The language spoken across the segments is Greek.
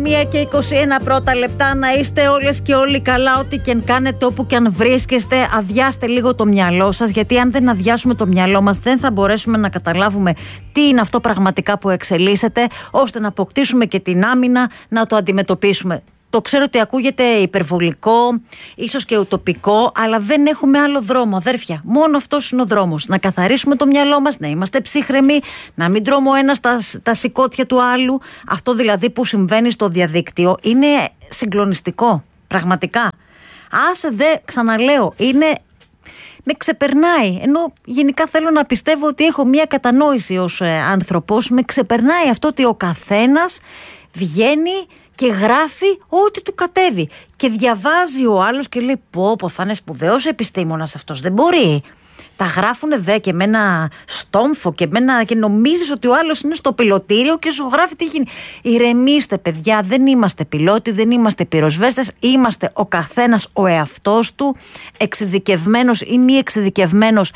1:21 πρώτα λεπτά. Να είστε όλες και όλοι καλά, ό,τι και αν κάνετε, όπου και αν βρίσκεστε. Αδειάστε λίγο το μυαλό σας, γιατί αν δεν αδειάσουμε το μυαλό μας, δεν θα μπορέσουμε να καταλάβουμε τι είναι αυτό πραγματικά που εξελίσσεται, ώστε να αποκτήσουμε και την άμυνα να το αντιμετωπίσουμε. Το ξέρω ότι ακούγεται υπερβολικό, ίσως και ουτοπικό, αλλά δεν έχουμε άλλο δρόμο, αδέρφια. Μόνο αυτός είναι ο δρόμος. Να καθαρίσουμε το μυαλό μας, να είμαστε ψύχρεμοι, να μην τρώμε ο ένας τα σηκώτια του άλλου. Αυτό δηλαδή που συμβαίνει στο διαδίκτυο είναι συγκλονιστικό, πραγματικά. Άσε δε, ξαναλέω, με ξεπερνάει, ενώ γενικά θέλω να πιστεύω ότι έχω μια κατανόηση ως άνθρωπος. Με ξεπερνάει αυτό ότι ο καθένας βγαίνει και γράφει ό,τι του κατέβει. Και διαβάζει ο άλλος και λέει: πω, θα είναι σπουδαίος επιστήμονας αυτός. Δεν μπορεί. Τα γράφουνε δε και με ένα στόμφο και νομίζεις ότι ο άλλος είναι στο πιλωτήριο και σου γράφει τι γίνει. Ηρεμήστε, παιδιά, δεν είμαστε πιλότοι, δεν είμαστε πυροσβέστες, είμαστε ο καθένας ο εαυτός του, εξειδικευμένος ή μη εξειδικευμένος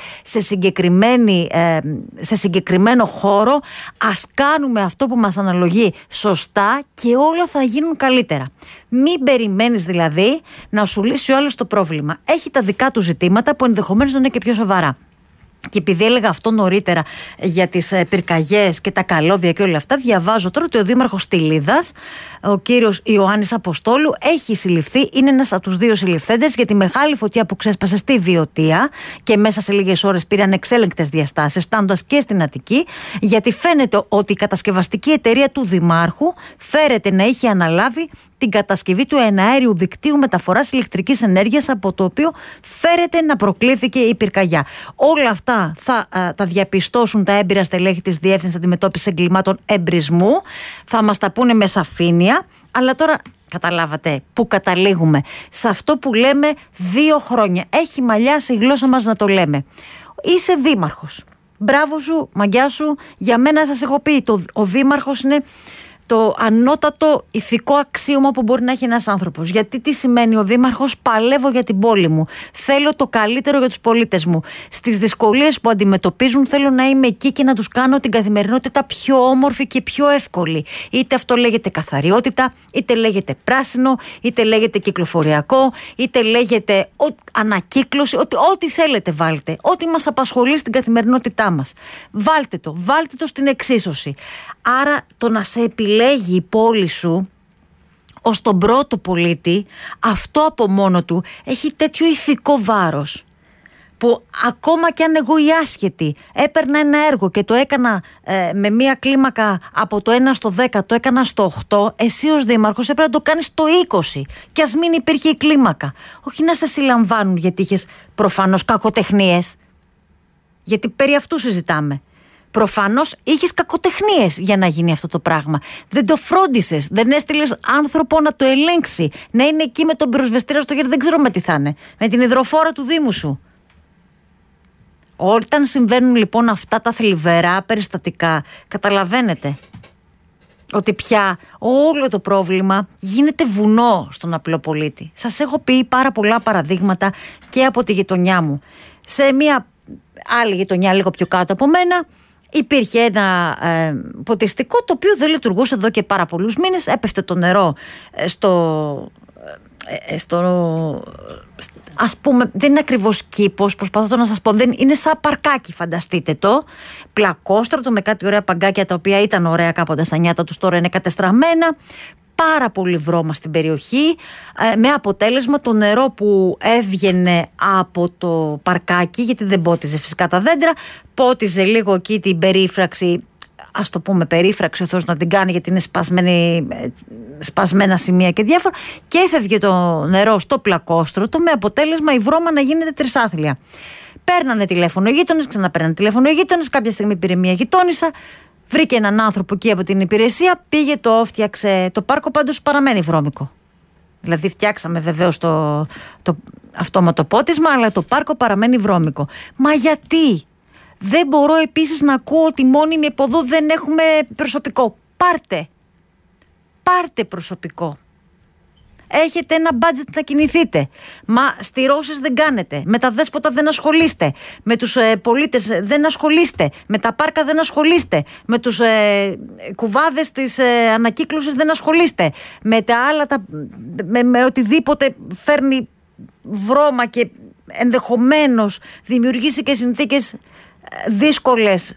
σε συγκεκριμένο χώρο. Ας κάνουμε αυτό που μας αναλογεί σωστά και όλα θα γίνουν καλύτερα. Μην περιμένεις δηλαδή να σου λύσει ο άλλος το πρόβλημα. Έχει τα δικά του ζητήματα που ενδεχομένως να είναι και πιο σοβαρά. Και επειδή έλεγα αυτό νωρίτερα για τις πυρκαγιές και τα καλώδια και όλα αυτά, διαβάζω τώρα ότι ο δήμαρχος Τιλίδας, ο κύριος Ιωάννης Αποστόλου, έχει συλληφθεί, είναι ένας από τους δύο συλληφθέντες για τη μεγάλη φωτιά που ξέσπασε στη Βιωτία και μέσα σε λίγες ώρες πήρε ανεξέλεγκτες διαστάσεις, φτάνοντας και στην Αττική, γιατί φαίνεται ότι η κατασκευαστική εταιρεία του δημάρχου φέρεται να είχε αναλάβει την κατασκευή του εναέριου δικτύου μεταφοράς ηλεκτρικής ενέργειας, από το οποίο φέρεται να προκλήθηκε η πυρκαγιά. Όλα αυτά θα τα διαπιστώσουν τα έμπειρα στελέχη της Διεύθυνσης Αντιμετώπισης Εγκλημάτων Εμπρισμού. Θα μας τα πούνε με σαφήνεια. Αλλά τώρα καταλάβατε που καταλήγουμε. Σε αυτό που λέμε 2 χρόνια. Έχει μαλλιάσει η γλώσσα μας να το λέμε. Είσαι δήμαρχος. Μπράβο σου, μαγκιά σου. Για μένα σας έχω πει, ο δήμαρχος είναι το ανώτατο ηθικό αξίωμα που μπορεί να έχει ένας άνθρωπος. Γιατί τι σημαίνει ο δήμαρχος? Παλεύω για την πόλη μου. Θέλω το καλύτερο για τους πολίτες μου. Στις δυσκολίες που αντιμετωπίζουν θέλω να είμαι εκεί και να τους κάνω την καθημερινότητα πιο όμορφη και πιο εύκολη. Είτε αυτό λέγεται καθαριότητα, είτε λέγεται πράσινο, είτε λέγεται κυκλοφοριακό, είτε λέγεται ανακύκλωση. Ό,τι θέλετε βάλτε. Ό,τι μας απασχολεί στην καθημερινότητά μας. Βάλτε το στην εξίσωση. Άρα το να σε επιλέγει η πόλη σου ως τον πρώτο πολίτη, αυτό από μόνο του έχει τέτοιο ηθικό βάρος, που ακόμα κι αν εγώ η άσχετη έπαιρνα ένα έργο και το έκανα με μία κλίμακα από το 1 στο 10, το έκανα στο 8, εσύ ως δήμαρχος έπρεπε να το κάνεις στο 20 και ας μην υπήρχε η κλίμακα. Όχι να σε συλλαμβάνουν γιατί είχες προφανώς κακοτεχνίες, γιατί περί αυτού συζητάμε. Προφανώς είχες κακοτεχνίες για να γίνει αυτό το πράγμα. Δεν το φρόντισες, δεν έστειλες άνθρωπο να το ελέγξει, να είναι εκεί με τον πυροσβεστήρα στο χέρι, δεν ξέρω με τι θα είναι, με την υδροφόρα του Δήμου σου. Όταν συμβαίνουν λοιπόν αυτά τα θλιβερά περιστατικά, καταλαβαίνετε ότι πια όλο το πρόβλημα γίνεται βουνό στον απλό πολίτη. Σας έχω πει πάρα πολλά παραδείγματα και από τη γειτονιά μου. Σε μια άλλη γειτονιά λίγο πιο κάτω από μένα υπήρχε ένα ποτιστικό το οποίο δεν λειτουργούσε εδώ και πάρα πολλούς μήνες. Έπεφτε το νερό ας πούμε, δεν είναι ακριβώς κήπος, προσπαθώ να σας πω, δεν είναι σαν παρκάκι, φανταστείτε το, πλακόστρωτο με κάτι ωραία παγκάκια τα οποία ήταν ωραία κάποτε στα νιάτα τους, τώρα είναι κατεστραμμένα. Πάρα πολύ βρώμα στην περιοχή, με αποτέλεσμα το νερό που έβγαινε από το παρκάκι, γιατί δεν πότιζε φυσικά τα δέντρα, πότιζε λίγο εκεί την περίφραξη, ας το πούμε περίφραξη, ο Θεός να την κάνει γιατί είναι σπασμένα σημεία και διάφορα, και έφευγε το νερό στο πλακόστρωτο με αποτέλεσμα η βρώμα να γίνεται τρισάθλια. Παίρνανε τηλέφωνο οι γείτονες, ξαναπαίρνανε τηλέφωνο οι γείτονες, κάποια στιγμή πήρε μια γειτόνισσα, βρήκε έναν άνθρωπο εκεί από την υπηρεσία, πήγε, το φτιάξε. Το πάρκο πάντως παραμένει βρώμικο. Δηλαδή φτιάξαμε βεβαίως το αυτόματο πότισμα, αλλά το πάρκο παραμένει βρώμικο. Μα γιατί? Δεν μπορώ επίσης να ακούω ότι μόνιμοι από εδώ δεν έχουμε προσωπικό. Πάρτε προσωπικό. έχετε ένα budget να κινηθείτε. Μα στηρώσεις δεν κάνετε. Με τα δέσποτα δεν ασχολείστε. Με τους πολίτες δεν ασχολείστε. Με τα πάρκα δεν ασχολείστε. Με τους κουβάδες της ανακύκλωσης δεν ασχολείστε. Με τα άλλα, με οτιδήποτε φέρνει βρώμα και ενδεχομένως δημιουργήσει και συνθήκες δύσκολες.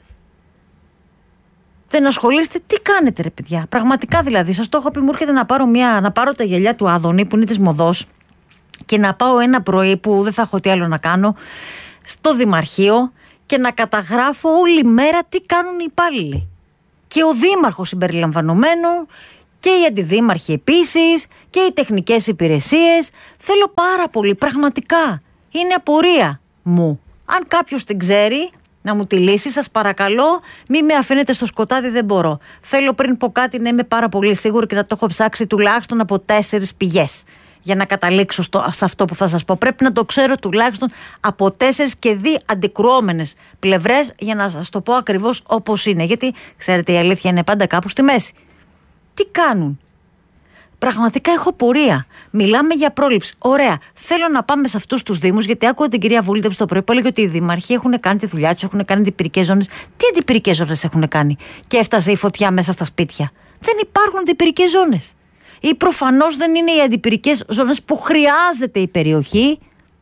Δεν ασχολείστε, τι κάνετε ρε παιδιά? Πραγματικά δηλαδή, σας το έχω πει, μου έρχεται να πάρω τα γυαλιά του Άδωνη που είναι της Μοδός και να πάω ένα πρωί που δεν θα έχω τι άλλο να κάνω στο Δημαρχείο και να καταγράφω όλη μέρα τι κάνουν οι υπάλληλοι. Και ο Δήμαρχος συμπεριλαμβανομένου και οι αντιδήμαρχοι επίσης και οι τεχνικές υπηρεσίες. Θέλω πάρα πολύ, πραγματικά. Είναι απορία μου. Αν κάποιος την ξέρει, να μου τη λύσει, σας παρακαλώ, μη με αφήνετε στο σκοτάδι, δεν μπορώ. Θέλω πριν πω κάτι να είμαι πάρα πολύ σίγουρη και να το έχω ψάξει τουλάχιστον από 4 πηγές για να καταλήξω σε αυτό που θα σας πω. Πρέπει να το ξέρω τουλάχιστον από 4 και 2 αντικρουόμενες πλευρές για να σας το πω ακριβώς όπως είναι. Γιατί ξέρετε, η αλήθεια είναι πάντα κάπου στη μέση. Τι κάνουν? Πραγματικά έχω πορεία. Μιλάμε για πρόληψη. Ωραία. Θέλω να πάμε σε αυτούς τους δήμους, γιατί άκουγα την κυρία Βούλτεψη το πρωί που έλεγε ότι οι δήμαρχοι έχουν κάνει τη δουλειά τους, έχουν κάνει αντιπυρικές ζώνες. Τι αντιπυρικές ζώνες έχουν κάνει? Και έφτασε η φωτιά μέσα στα σπίτια. Δεν υπάρχουν αντιπυρικές ζώνες. Ή προφανώς δεν είναι οι αντιπυρικές ζώνες που χρειάζεται η περιοχή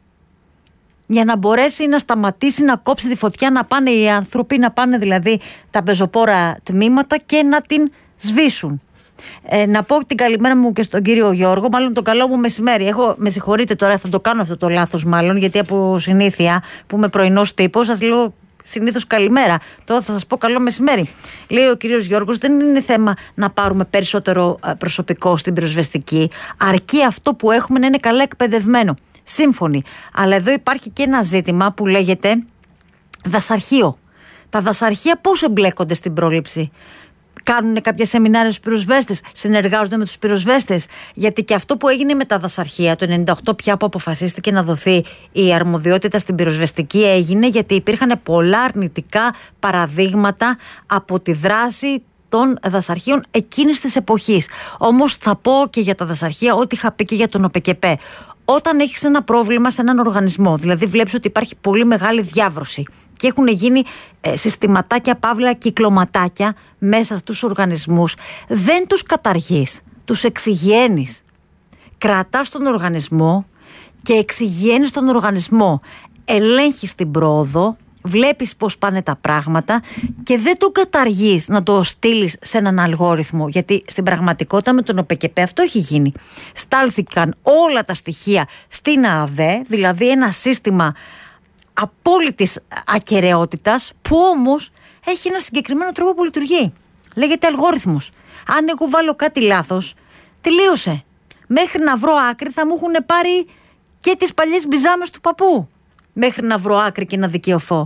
για να μπορέσει να σταματήσει να κόψει τη φωτιά, να πάνε οι άνθρωποι, να πάνε δηλαδή τα πεζοπόρα τμήματα και να την σβήσουν. Να πω την καλημέρα μου και στον κύριο Γιώργο, μάλλον το καλό μου μεσημέρι. Με συγχωρείτε τώρα, θα το κάνω αυτό το λάθος μάλλον, γιατί από συνήθεια που είμαι πρωινός τύπος, σας λέω συνήθως καλημέρα. Τώρα θα σας πω καλό μεσημέρι. Λέει ο κύριος Γιώργος, δεν είναι θέμα να πάρουμε περισσότερο προσωπικό στην πυροσβεστική, αρκεί αυτό που έχουμε να είναι καλά εκπαιδευμένο. Σύμφωνοι. Αλλά εδώ υπάρχει και ένα ζήτημα που λέγεται δασαρχείο. Τα δασαρχεία πώς εμπλέκονται στην πρόληψη? Κάνουν κάποια σεμινάρια στους πυροσβέστες, συνεργάζονται με τους πυροσβέστες? Γιατί και αυτό που έγινε με τα δασαρχεία το 98 πια που αποφασίστηκε να δοθεί η αρμοδιότητα στην πυροσβεστική, έγινε γιατί υπήρχαν πολλά αρνητικά παραδείγματα από τη δράση των δασαρχείων εκείνης της εποχής. Όμως θα πω και για τα δασαρχεία ό,τι είχα πει και για τον ΟΠΕΚΕΠΕ. Όταν έχεις ένα πρόβλημα σε έναν οργανισμό, δηλαδή βλέπεις ότι υπάρχει πολύ μεγάλη διάβρωση και έχουν γίνει συστηματάκια, παύλα, κυκλωματάκια μέσα στους οργανισμούς, δεν τους καταργείς, τους εξυγιαίνεις. Κρατάς τον οργανισμό και εξυγιαίνεις τον οργανισμό. Ελέγχεις την πρόοδο, βλέπεις πώς πάνε τα πράγματα και δεν το καταργείς να το στείλεις σε έναν αλγόριθμο, γιατί στην πραγματικότητα με τον ΟΠΕΚΕΠΕ αυτό έχει γίνει. Στάλθηκαν όλα τα στοιχεία στην ΑΑΔΕ, δηλαδή ένα σύστημα απόλυτης ακεραιότητας που όμως έχει ένα συγκεκριμένο τρόπο που λειτουργεί. Λέγεται αλγόριθμος. Αν εγώ βάλω κάτι λάθος, τελείωσε. Μέχρι να βρω άκρη θα μου έχουν πάρει και τις παλιές μπιζάμες του παππού. Μέχρι να βρω άκρη και να δικαιωθώ.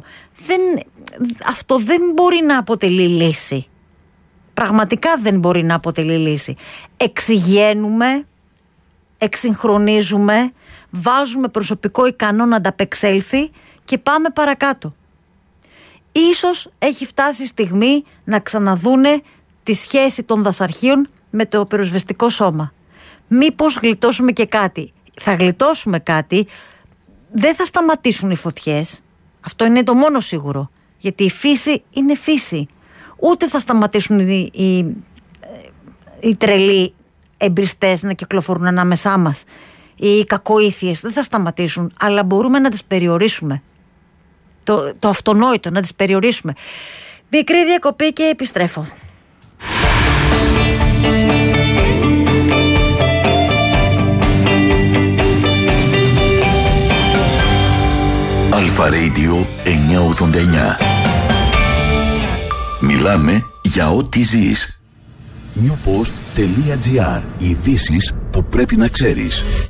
Αυτό δεν μπορεί να αποτελεί λύση. Πραγματικά δεν μπορεί να αποτελεί λύση. Εξυγιαίνουμε, εξυγχρονίζουμε, βάζουμε προσωπικό ικανό να ανταπεξέλθει και πάμε παρακάτω. Ίσως έχει φτάσει η στιγμή να ξαναδούνε τη σχέση των δασαρχείων με το πυροσβεστικό σώμα. Μήπως γλιτώσουμε και κάτι? Θα γλιτώσουμε κάτι. Δεν θα σταματήσουν οι φωτιές. Αυτό είναι το μόνο σίγουρο. Γιατί η φύση είναι φύση. Ούτε θα σταματήσουν οι τρελοί εμπριστές να κυκλοφορούν ανάμεσά μας. Οι κακοήθειες δεν θα σταματήσουν. Αλλά μπορούμε να τις περιορίσουμε. Το αυτονόητο, να τις περιορίσουμε. Μικρή διακοπή και επιστρέφω. Αλφα Radio 989. Μιλάμε για ό,τι ζεις. Newpost.gr. Ειδήσεις που πρέπει να ξέρεις.